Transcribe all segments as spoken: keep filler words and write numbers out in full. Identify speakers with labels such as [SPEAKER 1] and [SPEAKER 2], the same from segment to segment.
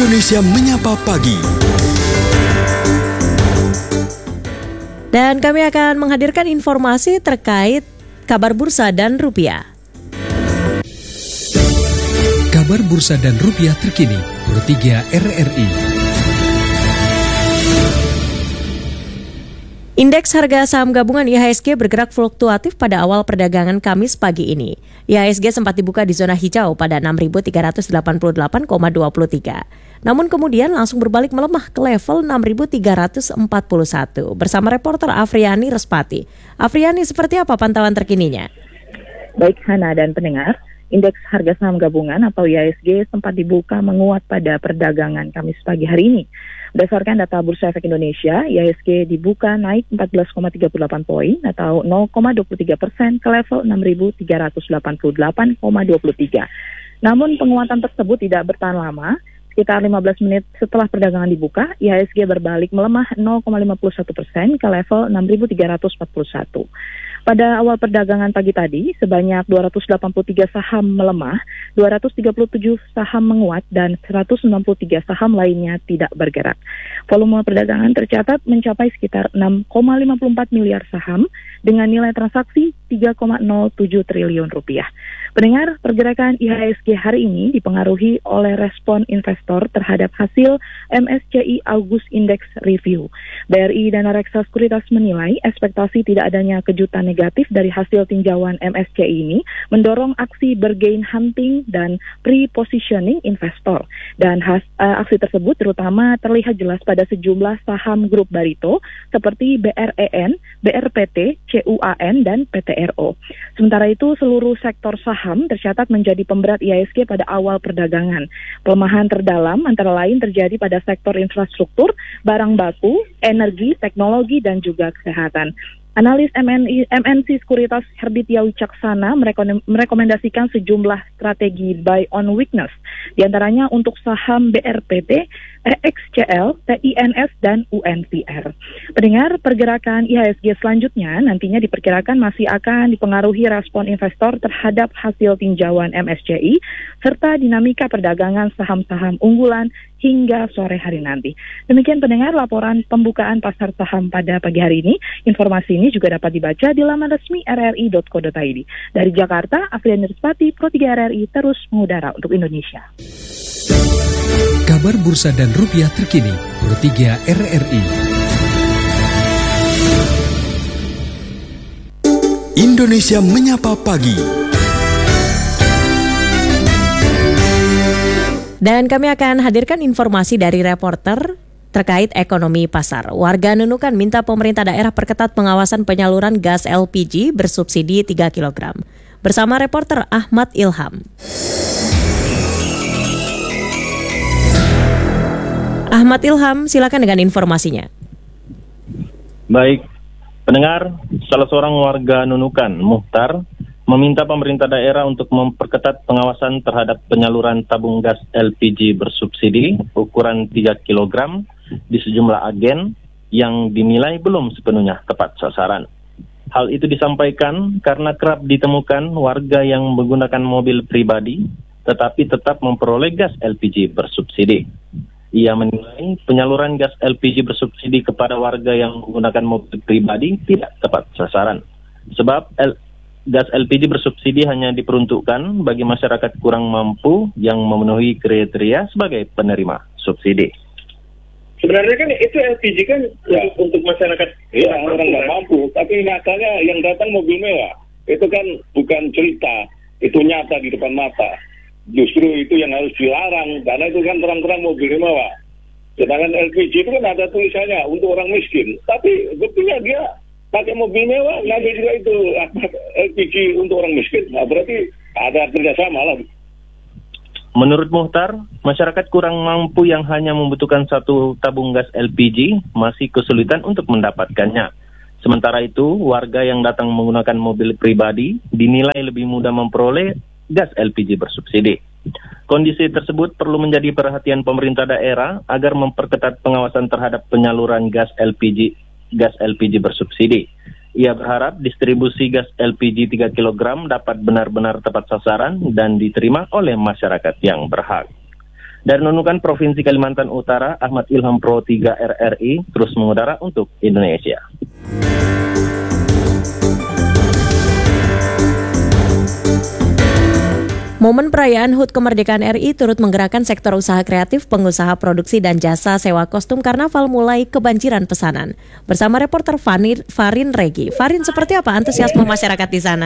[SPEAKER 1] Indonesia Menyapa Pagi.
[SPEAKER 2] Dan kami akan menghadirkan informasi terkait kabar bursa dan rupiah.
[SPEAKER 3] Kabar bursa dan rupiah terkini, Pro tiga R R I.
[SPEAKER 2] Indeks harga saham gabungan I H S G bergerak fluktuatif pada awal perdagangan Kamis pagi ini. I H S G sempat dibuka di zona hijau pada enam ribu tiga ratus delapan puluh delapan koma dua tiga. Namun kemudian langsung berbalik melemah ke level enam ribu tiga ratus empat puluh satu. Bersama reporter Afriani Respati. Afriani, seperti apa pantauan terkininya?
[SPEAKER 4] Baik Hana dan pendengar, indeks harga saham gabungan atau I H S G sempat dibuka menguat pada perdagangan Kamis pagi hari ini. Berdasarkan data Bursa Efek Indonesia, I H S G dibuka naik empat belas koma tiga delapan poin atau nol koma dua tiga persen ke level enam ribu tiga ratus delapan puluh delapan koma dua tiga. Namun penguatan tersebut tidak bertahan lama. Sekitar lima belas menit setelah perdagangan dibuka, I H S G berbalik melemah nol koma lima satu persen ke level enam ribu tiga ratus empat puluh satu. Pada awal perdagangan pagi tadi, sebanyak dua ratus delapan puluh tiga saham melemah, dua ratus tiga puluh tujuh saham menguat, dan seratus enam puluh tiga saham lainnya tidak bergerak. Volume perdagangan tercatat mencapai sekitar enam koma lima empat miliar saham dengan nilai transaksi tiga koma nol tujuh triliun rupiah. Pendengar, pergerakan I H S G hari ini dipengaruhi oleh respon investor terhadap hasil M S C I August Index Review. B R I dan Reksa Sekuritas menilai ekspektasi tidak adanya kejutan negatif dari hasil tinjauan M S C I ini mendorong aksi bergain hunting dan pre-positioning investor. Dan has, uh, aksi tersebut terutama terlihat jelas pada sejumlah saham grup Barito seperti B R E N, B R P T, C U A N, dan P T R O. Sementara itu, seluruh sektor saham tercatat menjadi pemberat I H S G pada awal perdagangan. Pelemahan terdalam antara lain terjadi pada sektor infrastruktur, barang baku, energi, teknologi, dan juga kesehatan. Analis M N I, M N C Sekuritas Herbitya Wicaksana merekomendasikan sejumlah strategi buy on weakness, diantaranya untuk saham B R P T, E X C L, T I N S, dan U N P R. Pendengar, pergerakan I H S G selanjutnya nantinya diperkirakan masih akan dipengaruhi respon investor terhadap hasil tinjauan M S C I, serta dinamika perdagangan saham-saham unggulan hingga sore hari nanti. Demikian pendengar laporan pembukaan pasar saham pada pagi hari ini. Informasi ini juga dapat dibaca di laman resmi r r i dot co dot i d. Dari Jakarta, Afriani Respati, Pro tiga R R I terus mengudara untuk Indonesia.
[SPEAKER 3] Kabar bursa dan rupiah terkini, Pro tiga R R I.
[SPEAKER 1] Indonesia Menyapa Pagi.
[SPEAKER 2] Dan kami akan hadirkan informasi dari reporter terkait ekonomi pasar. Warga Nunukan minta pemerintah daerah perketat pengawasan penyaluran gas L P G bersubsidi tiga kilogram. Bersama reporter Ahmad Ilham. Ahmad Ilham, silakan dengan informasinya.
[SPEAKER 5] Baik, pendengar, salah seorang warga Nunukan, Muhtar, meminta pemerintah daerah untuk memperketat pengawasan terhadap penyaluran tabung gas L P G bersubsidi ukuran tiga kilogram di sejumlah agen yang dinilai belum sepenuhnya tepat sasaran. Hal itu disampaikan karena kerap ditemukan warga yang menggunakan mobil pribadi tetapi tetap memperoleh gas L P G bersubsidi. Ia menilai penyaluran gas L P G bersubsidi kepada warga yang menggunakan mobil pribadi tidak tepat sasaran. Sebab L Gas L P G bersubsidi hanya diperuntukkan bagi masyarakat kurang mampu yang memenuhi kriteria sebagai penerima subsidi.
[SPEAKER 6] Sebenarnya kan itu L P G kan ya, untuk masyarakat ya, orang nggak mampu, tapi nyatanya yang datang mobil mewah. Itu kan bukan cerita, itu nyata di depan mata. Justru itu yang harus dilarang, karena itu kan terang-terang mobil mewah. Sedangkan L P G itu kan ada tulisannya untuk orang miskin, tapi buktinya dia pakai mobil mewah, nanti juga itu L P G untuk orang miskin. Nah, berarti ada kerjasama lah.
[SPEAKER 5] Menurut Muhtar, masyarakat kurang mampu yang hanya membutuhkan satu tabung gas L P G masih kesulitan untuk mendapatkannya. Sementara itu, warga yang datang menggunakan mobil pribadi dinilai lebih mudah memperoleh gas L P G bersubsidi. Kondisi tersebut perlu menjadi perhatian pemerintah daerah agar memperketat pengawasan terhadap penyaluran gas L P G gas L P G bersubsidi. Ia berharap distribusi gas L P G tiga kilogram dapat benar-benar tepat sasaran dan diterima oleh masyarakat yang berhak. Dari Nunukan Provinsi Kalimantan Utara, Ahmad Ilham Pro tiga R R I terus mengudara untuk Indonesia.
[SPEAKER 2] Momen perayaan H U T Kemerdekaan R I turut menggerakkan sektor usaha kreatif, pengusaha produksi dan jasa sewa kostum karnaval mulai kebanjiran pesanan. Bersama reporter Fanir, Farin Regi. Farin, seperti apa antusiasme masyarakat di sana?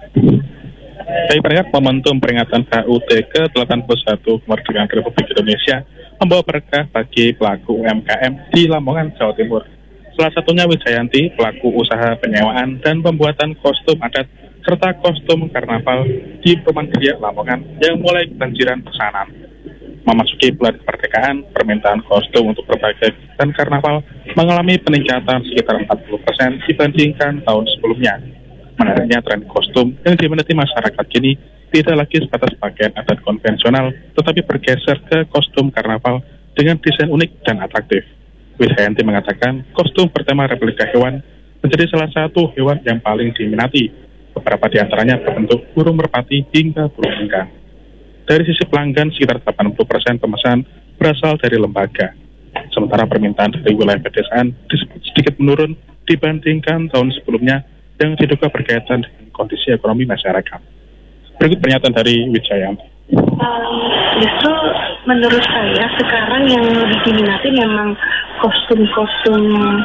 [SPEAKER 7] Baik, pendengar, momentum peringatan H U T ke delapan puluh satu Kemerdekaan Republik Indonesia membawa berkah bagi pelaku U M K M di Lamongan, Jawa Timur. Salah satunya Wijayanti, pelaku usaha penyewaan dan pembuatan kostum adat serta kostum karnaval di Perumahan Gria Lamongan yang mulai kebanjiran pesanan. Memasuki bulan kemerdekaan, permintaan kostum untuk berbagai kegiatan karnaval mengalami peningkatan sekitar empat puluh persen dibandingkan tahun sebelumnya. Menariknya, tren kostum yang diminati masyarakat kini tidak lagi sebatas pakaian adat konvensional, tetapi bergeser ke kostum karnaval dengan desain unik dan atraktif. Wijayanti mengatakan kostum bertema replika hewan menjadi salah satu hewan yang paling diminati. Beberapa di antaranya berbentuk burung merpati hingga burung enggang. Dari sisi pelanggan, sekitar delapan puluh persen pemesan berasal dari lembaga. Sementara permintaan dari wilayah pedesaan disebut sedikit menurun dibandingkan tahun sebelumnya yang diduga berkaitan dengan kondisi ekonomi masyarakat. Berikut pernyataan dari Wijayanti.
[SPEAKER 8] Um, justru menurut saya sekarang yang lebih diminati memang kostum-kostum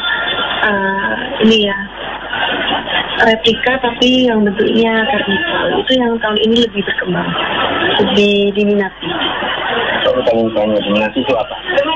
[SPEAKER 8] uh, ini ya, replika tapi yang bentuknya karnival. Itu yang tahun ini lebih berkembang, lebih diminati.
[SPEAKER 6] Kalau kamu kamu diminati itu apa?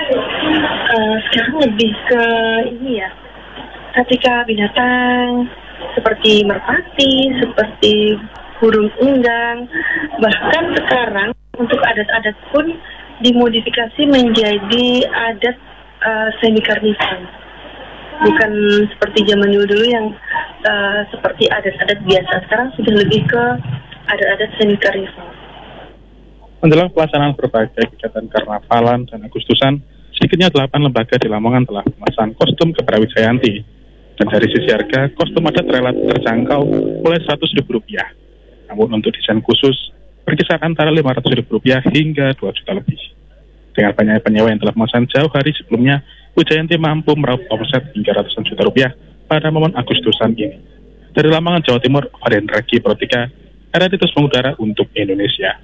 [SPEAKER 8] Uh, sekarang lebih ke ini ya, replika binatang seperti merpati, seperti burung enggang. Bahkan sekarang untuk adat-adat pun dimodifikasi menjadi adat uh, semi karnival. Bukan seperti zaman dulu yang uh, seperti adat-adat biasa. Sekarang sudah lebih ke adat-adat semi karnival.
[SPEAKER 7] Menjelang pelaksanaan berbagai kegiatan karnavalan dan Agustusan, sedikitnya delapan lembaga di Lamongan telah memasang kostum kepada Wijayanti. Dan dari sisi harga, kostum adat relatif terjangkau mulai seratus ribu rupiah. Namun untuk desain khusus, berkisar antara lima ratus ribu rupiah hingga dua juta lebih. Dengan banyak penyewa yang telah memesan jauh hari sebelumnya, Wijayanti mampu meraup omset hingga ratusan juta rupiah pada momen Agustusan ini. Dari Lamongan, Jawa Timur, Farin Regi Pro tiga, R R I terus mengudara untuk Indonesia.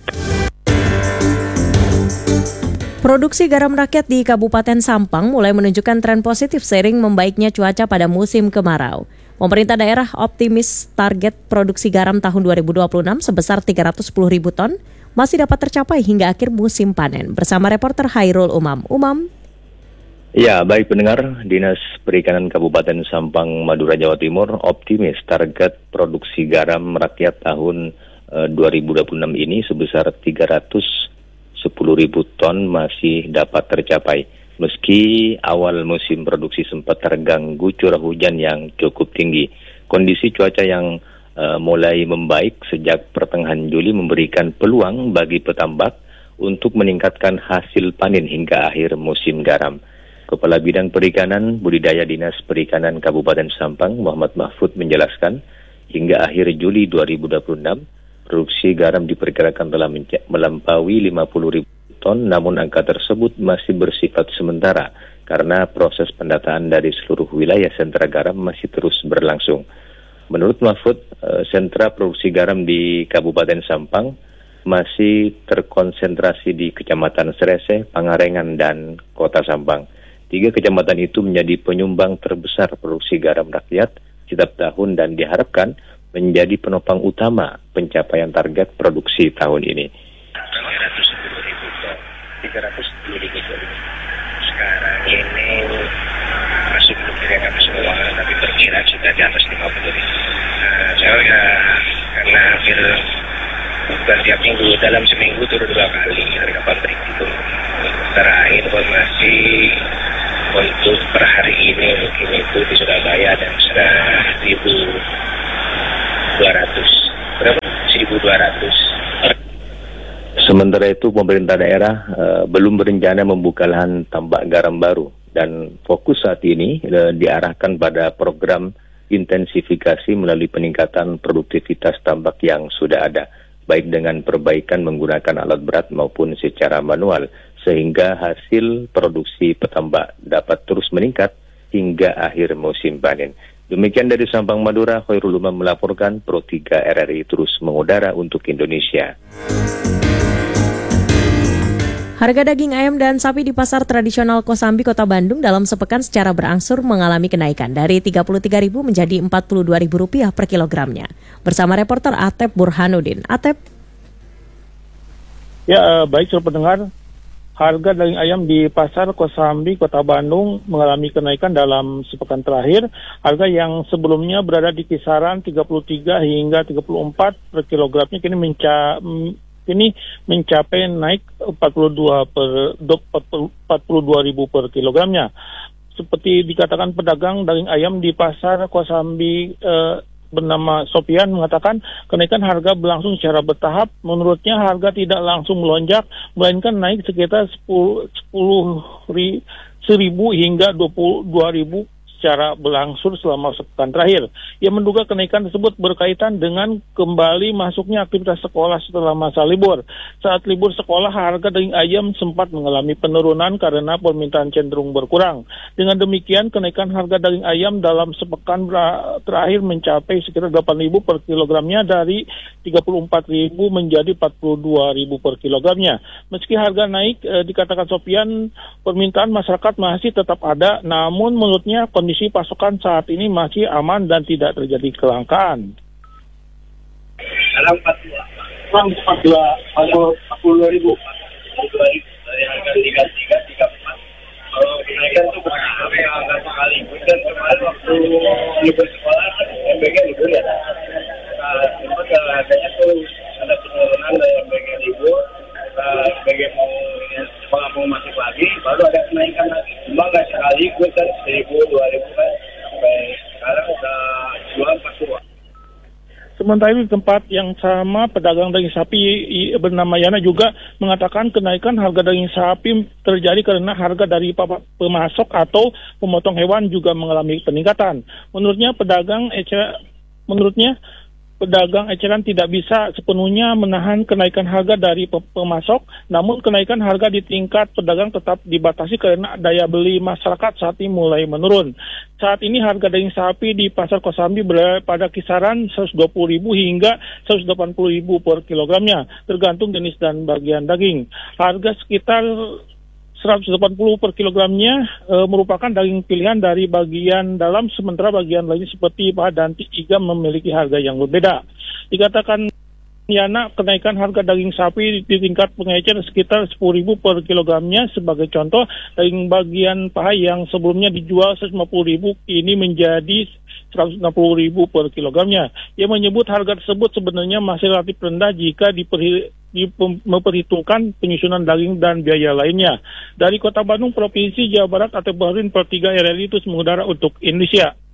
[SPEAKER 2] Produksi garam rakyat di Kabupaten Sampang mulai menunjukkan tren positif seiring membaiknya cuaca pada musim kemarau. Pemerintah daerah optimis target produksi garam tahun dua ribu dua puluh enam sebesar tiga ratus sepuluh ribu ton masih dapat tercapai hingga akhir musim panen. Bersama reporter Hairul Umam. Umam.
[SPEAKER 9] Ya, baik pendengar, Dinas Perikanan Kabupaten Sampang, Madura, Jawa Timur optimis target produksi garam rakyat tahun uh, dua ribu dua puluh enam ini sebesar tiga ratus sepuluh ribu ton masih dapat tercapai. Meski awal musim produksi sempat terganggu curah hujan yang cukup tinggi, kondisi cuaca yang uh, mulai membaik sejak pertengahan Juli memberikan peluang bagi petambak untuk meningkatkan hasil panen hingga akhir musim garam. Kepala Bidang Perikanan Budidaya Dinas Perikanan Kabupaten Sampang, Muhammad Mahfud menjelaskan, hingga akhir Juli dua ribu dua puluh enam, produksi garam diperkirakan telah melampaui lima puluh ribu ton, namun angka tersebut masih bersifat sementara karena proses pendataan dari seluruh wilayah sentra garam masih terus berlangsung. Menurut Mahfud, sentra produksi garam di Kabupaten Sampang masih terkonsentrasi di Kecamatan Serese, Pangarengan, dan Kota Sampang. Tiga kecamatan itu menjadi penyumbang terbesar produksi garam rakyat setiap tahun dan diharapkan menjadi penopang utama pencapaian target produksi tahun ini.
[SPEAKER 10] tiga ratus sepuluh ribu ton. Sekarang ini masih belum direkap semua, tapi perkiraan sudah di atas lima puluh ribu. Nah, saya ya, karena hampir bukan tiap minggu, dalam seminggu turun dua kali harga pabrik itu. Terakhir informasi untuk per hari ini mungkin itu di Surabaya dan sudah seribu dua ratus. Berapa? seribu dua ratus.
[SPEAKER 9] Sementara itu pemerintah daerah uh, belum berencana membuka lahan tambak garam baru dan fokus saat ini uh, diarahkan pada program intensifikasi melalui peningkatan produktivitas tambak yang sudah ada. baik dengan perbaikan menggunakan alat berat maupun secara manual, sehingga hasil produksi petambak dapat terus meningkat hingga akhir musim panen. Demikian dari Sampang, Madura, Khairul Umam melaporkan. Pro tiga R R I terus mengudara untuk Indonesia.
[SPEAKER 2] Harga daging ayam dan sapi di pasar tradisional Kosambi, Kota Bandung dalam sepekan secara berangsur mengalami kenaikan dari tiga puluh tiga ribu rupiah menjadi empat puluh dua ribu rupiah per kilogramnya. Bersama reporter Atep Burhanuddin. Atep.
[SPEAKER 11] Ya, baik saudara pendengar. Harga daging ayam di pasar Kosambi, Kota Bandung mengalami kenaikan dalam sepekan terakhir. Harga yang sebelumnya berada di kisaran tiga puluh tiga hingga tiga puluh empat per kilogramnya kini menca kini mencapai naik empat puluh dua per empat puluh dua ribu per kilogramnya. Seperti dikatakan pedagang daging ayam di pasar Kosambi eh, bernama Sopian mengatakan kenaikan harga berlangsung secara bertahap. Menurutnya harga tidak langsung melonjak, melainkan naik sekitar sepuluh ribu hingga dua puluh dua ribu secara berlangsung selama sepekan terakhir. Ia menduga kenaikan tersebut berkaitan dengan kembali masuknya aktivitas sekolah setelah masa libur. Saat libur sekolah, harga daging ayam sempat mengalami penurunan karena permintaan cenderung berkurang. Dengan demikian, kenaikan harga daging ayam dalam sepekan terakhir mencapai sekitar delapan ribu per kilogramnya dari tiga puluh empat ribu menjadi empat puluh dua ribu per kilogramnya. Meski harga naik, eh, dikatakan Sopian, permintaan masyarakat masih tetap ada, namun menurutnya kondisi pasokan saat ini masih aman dan tidak terjadi kelangkaan.
[SPEAKER 6] Ada empat puluh dua, empat puluh dua ribu. Dari harga tiga tiga tiga empat. Kalau kenaikan itu berapa ya? Agak sekali. Dan kemarin waktu libur sekolah kan M B G libur ya. Nah, sempat harganya tuh ada penurunan dari M B G libur. M B G mau sekolah mau masuk lagi, baru ada kenaikan lagi. Cuma nggak sekali, gue kan seribu dua ribu kan sampai sekarang udah jual empat puluh.
[SPEAKER 11] Sementara itu di tempat yang sama, pedagang daging sapi bernama Yana juga mengatakan kenaikan harga daging sapi terjadi karena harga dari pemasok atau pemotong hewan juga mengalami peningkatan. Menurutnya pedagang ece, menurutnya pedagang eceran tidak bisa sepenuhnya menahan kenaikan harga dari pemasok, namun kenaikan harga di tingkat pedagang tetap dibatasi karena daya beli masyarakat saat ini mulai menurun. Saat ini harga daging sapi di pasar Kosambi berada pada kisaran seratus dua puluh ribu rupiah hingga seratus delapan puluh ribu rupiah per kilogramnya, tergantung jenis dan bagian daging. Harga sekitar seratus delapan puluh per kilogramnya e, merupakan daging pilihan dari bagian dalam, sementara bagian lainnya seperti paha dan iga memiliki harga yang berbeda. Dikatakan Yana, kenaikan harga daging sapi di tingkat pengecer sekitar sepuluh ribu per kilogramnya. Sebagai contoh, daging bagian paha yang sebelumnya dijual seratus lima puluh ribu ini menjadi seratus enam puluh ribu per kilogramnya. Ia menyebut harga tersebut sebenarnya masih relatif rendah jika diperhi memperhitungkan penyusunan daging dan biaya lainnya. Dari Kota Bandung, Provinsi Jawa Barat, Atep Burhanuddin, Pro tiga R R I terus mengudara untuk Indonesia.